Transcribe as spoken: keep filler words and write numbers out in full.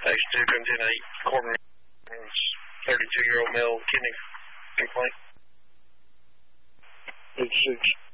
Stage two comes in at eight, quarter thirty-two-year-old male kidney complaint. Eight six.